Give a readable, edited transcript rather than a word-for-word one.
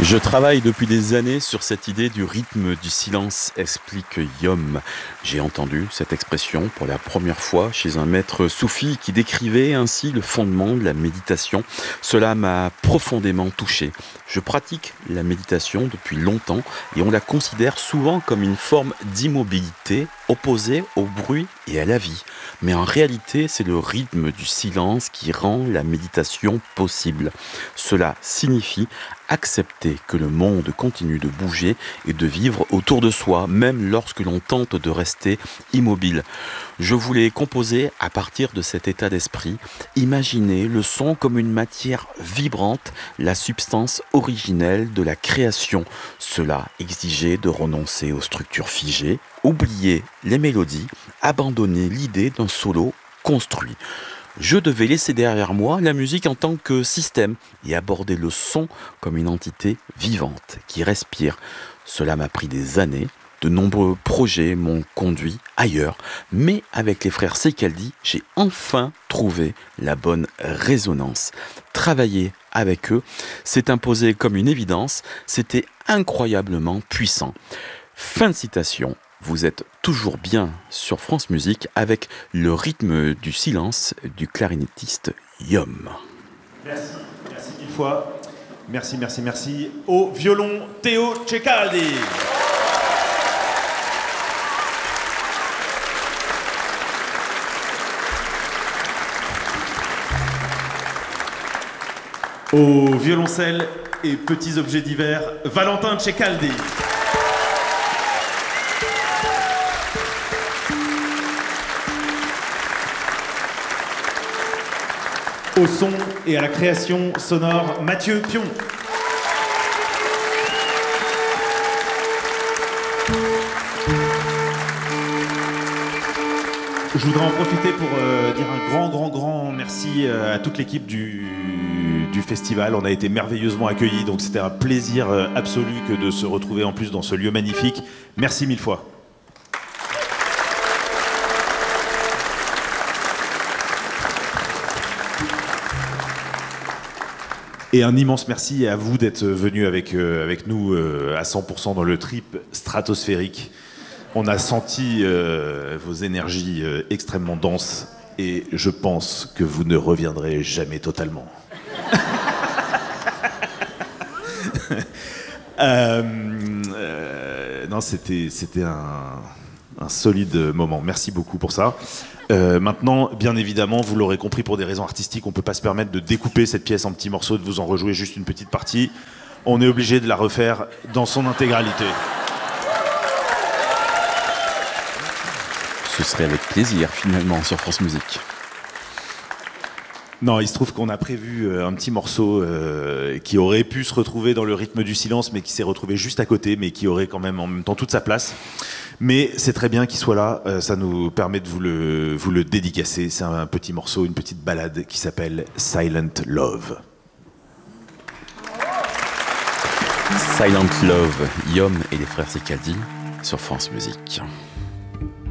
Je travaille depuis des années sur cette idée du rythme du silence, explique Yom. J'ai entendu cette expression pour la première fois chez un maître soufi qui décrivait ainsi le fondement de la méditation. Cela m'a profondément touché. Je pratique la méditation depuis longtemps et on la considère souvent comme une forme d'immobilité opposée au bruit et à la vie. Mais en réalité, c'est le rythme du silence qui rend la méditation possible. Cela signifie accepter que le monde continue de bouger et de vivre autour de soi, même lorsque l'on tente de rester immobile. Je voulais composer à partir de cet état d'esprit, imaginer le son comme une matière vibrante, la substance originelle de la création. Cela exigeait de renoncer aux structures figées, oublier les mélodies, abandonner l'idée d'un solo construit. Je devais laisser derrière moi la musique en tant que système et aborder le son comme une entité vivante qui respire. Cela m'a pris des années. De nombreux projets m'ont conduit ailleurs, mais avec les frères Secaldi, j'ai enfin trouvé la bonne résonance. Travailler avec eux s'est imposé comme une évidence, c'était incroyablement puissant. Fin de citation. Vous êtes toujours bien sur France Musique avec le rythme du silence du clarinettiste Yom. Merci, merci mille fois. Merci, merci, merci. Au violon, Théo Cecaldi. Au violoncelle et petits objets divers, Valentin Cecaldi. Au son et à la création sonore, Mathieu Pion. Je voudrais en profiter pour dire un grand merci à toute l'équipe du festival. On a été merveilleusement accueillis, donc c'était un plaisir absolu que de se retrouver en plus dans ce lieu magnifique. Merci mille fois. Et un immense merci à vous d'être venus avec nous à 100% dans le trip stratosphérique. On a senti vos énergies extrêmement denses et je pense que vous ne reviendrez jamais totalement. Non, c'était un solide moment. Merci beaucoup pour ça. Maintenant, bien évidemment, vous l'aurez compris, pour des raisons artistiques, on ne peut pas se permettre de découper cette pièce en petits morceaux, de vous en rejouer juste une petite partie. On est obligé de la refaire dans son intégralité. Ce serait avec plaisir, finalement, sur France Musique. Non, il se trouve qu'on a prévu un petit morceau qui aurait pu se retrouver dans le rythme du silence, mais qui s'est retrouvé juste à côté, mais qui aurait quand même en même temps toute sa place. Mais c'est très bien qu'il soit là, ça nous permet de vous le dédicacer. C'est un petit morceau, une petite balade qui s'appelle Silent Love. Silent Love, Yom et les frères Secaldi sur France Musique.